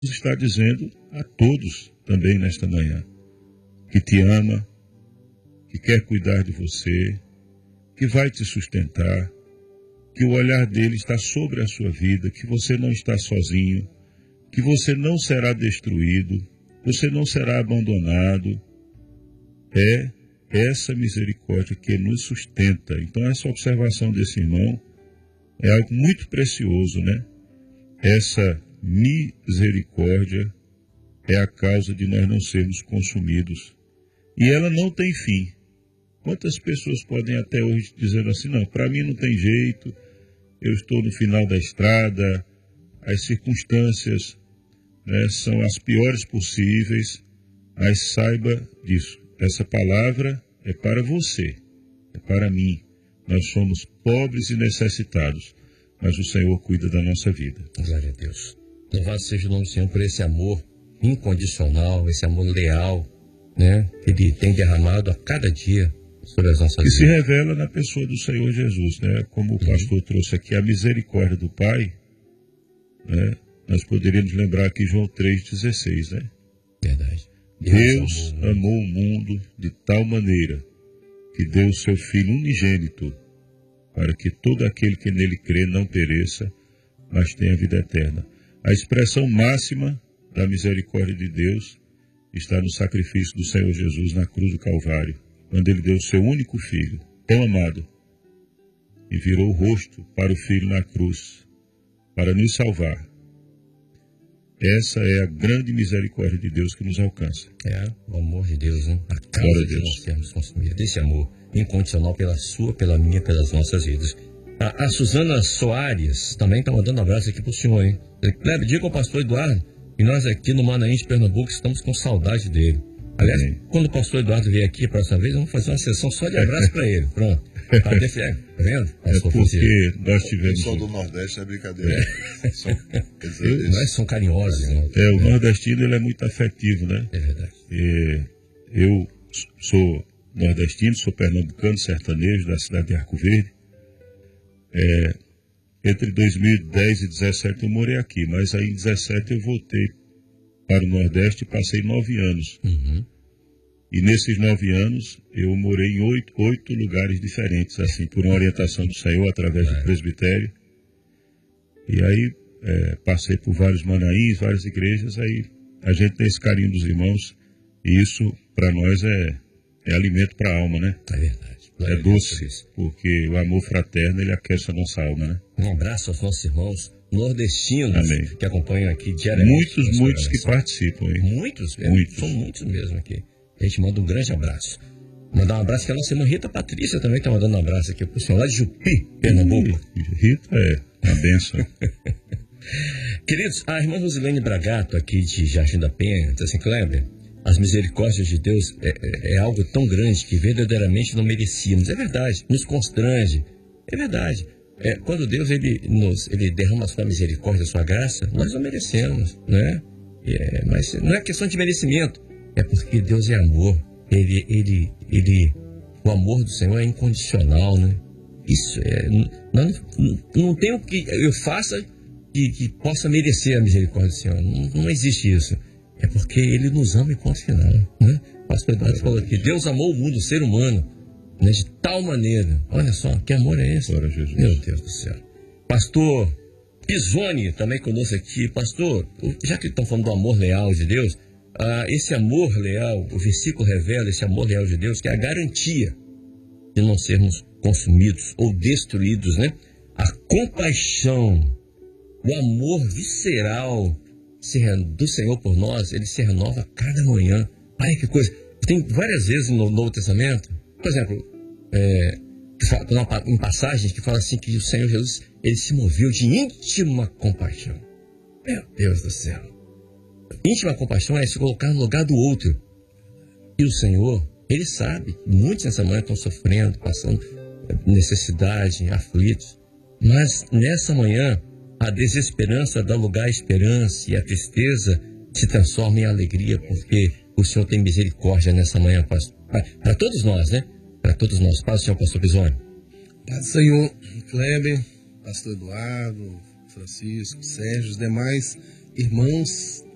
está dizendo a todos também nesta manhã, que te ama, que quer cuidar de você, que vai te sustentar, que o olhar dele está sobre a sua vida, que você não está sozinho, que você não será destruído, você não será abandonado. É essa misericórdia que nos sustenta. Então essa observação desse irmão é algo muito precioso, né? Essa misericórdia é a causa de nós não sermos consumidos. E ela não tem fim. Quantas pessoas podem até hoje dizer assim, não, para mim não tem jeito, eu estou no final da estrada, as circunstâncias, né, são as piores possíveis, mas saiba disso. Essa palavra é para você, é para mim. Nós somos pobres e necessitados, mas o Senhor cuida da nossa vida. Glória a Deus. Louvado seja o nome do Senhor por esse amor incondicional, esse amor leal, né, que Ele tem derramado a cada dia sobre as nossas vidas. Que se revela na pessoa do Senhor Jesus, né? Como o pastor trouxe aqui, a misericórdia do Pai, né? Nós poderíamos lembrar aqui João 3,16, né? Verdade. Deus amou o mundo de tal maneira que deu o seu Filho unigênito para que todo aquele que nele crê não pereça, mas tenha vida eterna. A expressão máxima da misericórdia de Deus está no sacrifício do Senhor Jesus na cruz do Calvário, quando ele deu o seu único Filho, tão amado, e virou o rosto para o Filho na cruz, para nos salvar. Essa é a grande misericórdia de Deus que nos alcança. É, o amor de Deus, né? A causa de nós sermos consumidos desse amor incondicional pela sua, pela minha, pelas nossas vidas. A Suzana Soares também está mandando um abraço aqui para o senhor, hein? Cleber, diga ao pastor Eduardo que nós aqui no Manaim de Pernambuco estamos com saudade dele. Aliás, quando o pastor Eduardo vier aqui a próxima vez, vamos fazer uma sessão só de abraço para ele. Pronto. Tá vendo? É porque nós tivemos... O pessoal do Nordeste é brincadeira. Nós somos carinhosos. Né? O nordestino ele é muito afetivo, né? É verdade. Eu sou nordestino, sou pernambucano, sertanejo, da cidade de Arco Verde. Entre 2010 e 2017 eu morei aqui, mas aí em 2017 eu voltei para o Nordeste e passei 9 anos. Uhum. E nesses 9 anos eu morei em 8 lugares diferentes, assim, por uma orientação do Senhor, através do presbitério. E aí passei por vários manaís, várias igrejas, aí a gente tem esse carinho dos irmãos, e isso para nós é alimento para a alma, né? É verdade. É doce, porque o amor fraterno, ele aquece a nossa alma, né? Um abraço aos nossos irmãos nordestinos. Amém. Que acompanham aqui diariamente. Muitos que participam, hein? Muitos. São muitos mesmo aqui. A gente manda um grande abraço. Mandar um abraço que a nossa irmã Rita Patrícia também está mandando um abraço aqui pro senhor, lá de Jupi, Pernambuco. Rita é uma bênção. Queridos, a irmã Rosilene Bragato, aqui de Jardim da Penha, diz assim, Cleber, as misericórdias de Deus é algo tão grande que verdadeiramente não merecíamos. É verdade, nos constrange. É verdade. Quando Deus ele derrama a sua misericórdia, a sua graça, nós não merecemos, né? Mas não é questão de merecimento. É porque Deus é amor. O amor do Senhor é incondicional, né? Isso não tem o que eu faça que possa merecer a misericórdia do Senhor. Não existe isso. É porque Ele nos ama e ponto final, né? O pastor Eduardo falou aqui, Deus amou o mundo, o ser humano, né, de tal maneira. Olha só, que amor é esse? Glória a Jesus. Meu Deus do céu. Pastor Pisoni, também conosco aqui. Pastor, já que estão falando do amor leal de Deus, esse amor leal, o versículo revela esse amor leal de Deus, que é a garantia de não sermos consumidos ou destruídos, né? A compaixão, o amor visceral do Senhor por nós, ele se renova a cada manhã. Olha que coisa. Tem várias vezes no Novo Testamento, por exemplo, em passagens que fala assim que o Senhor Jesus, ele se moveu de íntima compaixão. Meu Deus do céu. Íntima compaixão é se colocar no lugar do outro. E o Senhor, ele sabe que muitos nessa manhã estão sofrendo, passando necessidade, aflitos. Mas nessa manhã, a desesperança dá lugar à esperança e a tristeza se transforma em alegria, porque o Senhor tem misericórdia nessa manhã, pastor. Para todos nós, né? Para todos nós. Paz do Senhor, pastor Pisoni. Paz do Senhor, Kleber, pastor Eduardo, Francisco, Sérgio, os demais irmãos